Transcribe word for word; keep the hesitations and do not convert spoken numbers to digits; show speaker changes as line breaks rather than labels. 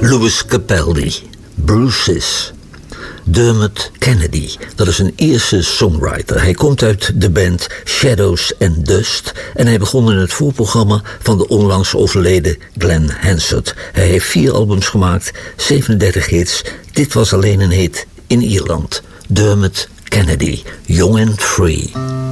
Louis Capaldi, Bruce's. Dermot Kennedy, dat is een Ierse songwriter. Hij komt uit de band Shadows and Dust en hij begon in het voorprogramma van de onlangs overleden Glenn Hansard. Hij heeft vier albums gemaakt, zevenendertig hits. Dit was alleen een hit in Ierland. Dermot Kennedy, Young and Free.